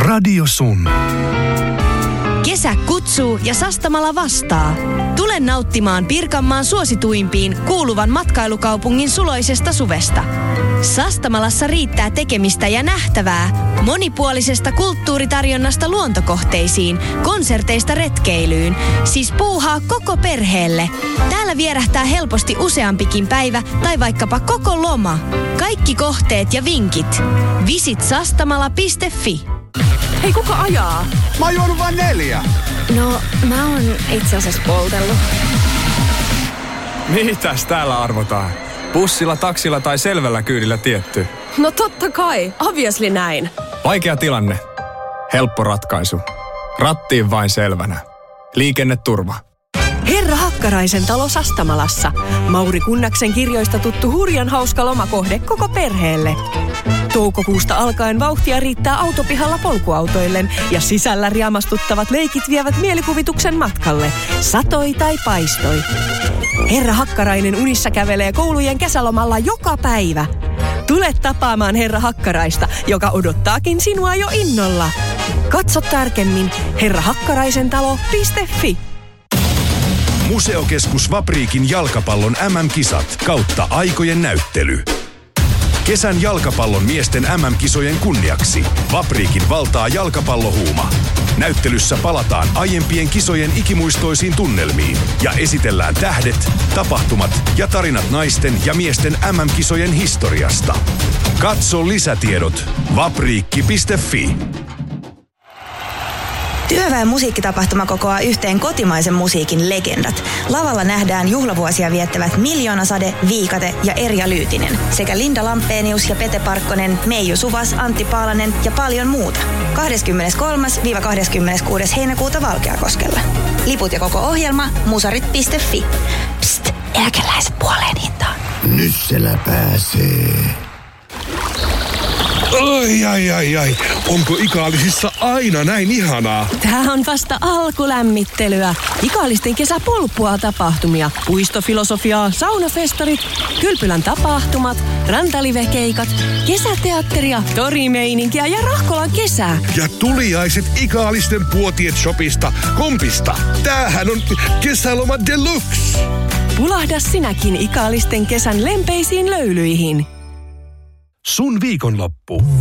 Radio Sun. Kesä kutsuu ja Sastamala vastaa. Tule nauttimaan Pirkanmaan suosituimpiin kuuluvan matkailukaupungin suloisesta suvesta. Sastamalassa riittää tekemistä ja nähtävää. Monipuolisesta kulttuuritarjonnasta luontokohteisiin, konserteista retkeilyyn. Siis puuhaa koko perheelle. Täällä vierähtää helposti useampikin päivä tai vaikkapa koko loma. Kaikki kohteet ja vinkit. Visit sastamala.fi. Hei, kuka ajaa? Mä oon juonut vain 4. No, mä oon itse asiassa poltellut. Mitäs täällä arvotaan? Bussilla, taksilla tai selvällä kyydillä tietty? No totta kai, obviously näin. Vaikea tilanne. Helppo ratkaisu. Rattiin vain selvänä. Liikenneturva. Herra Hakkaraisen talo Sastamalassa. Mauri Kunnaksen kirjoista tuttu hurjan hauska lomakohde koko perheelle. Toukokuusta alkaen vauhtia riittää autopihalla polkuautoillen ja sisällä riamastuttavat leikit vievät mielikuvituksen matkalle. Satoi tai paistoi. Herra Hakkarainen unissa kävelee koulujen kesälomalla joka päivä. Tule tapaamaan Herra Hakkaraista, joka odottaakin sinua jo innolla. Katso tarkemmin herrahakkaraisentalo.fi. Museokeskus Vapriikin jalkapallon MM-kisat kautta aikojen näyttely. Kesän jalkapallon miesten MM-kisojen kunniaksi Vapriikin valtaa jalkapallohuuma. Näyttelyssä palataan aiempien kisojen ikimuistoisiin tunnelmiin ja esitellään tähdet, tapahtumat ja tarinat naisten ja miesten MM-kisojen historiasta. Katso lisätiedot vapriikki.fi. Työväen musiikkitapahtuma kokoaa yhteen kotimaisen musiikin legendat. Lavalla nähdään juhlavuosia viettävät Miljoonasade, Viikate ja Erja Lyytinen sekä Linda Lampenius ja Pete Parkkonen, Meiju Suvas, Antti Paalanen ja paljon muuta. 23.–26. heinäkuuta Valkeakoskella. Liput ja koko ohjelma musarit.fi. Psst, eläkeläiset puoleen hintaan. Nyt siellä pääsee. Ai. Onko Ikaalisissa aina näin ihanaa? Tää on vasta alkulämmittelyä. Ikaalisten kesäpolppua tapahtumia, puistofilosofiaa, saunafestarit, kylpylän tapahtumat, rantalivekeikat, kesäteatteria, torimeininkiä ja Rahkolan kesää. Ja tuliaiset Ikaalisten Puotiet Shopista, Kompista. Tämähän on kesäloma deluxe. Pulahda sinäkin Ikaalisten kesän lempeisiin löylyihin. Sun viikonloppu.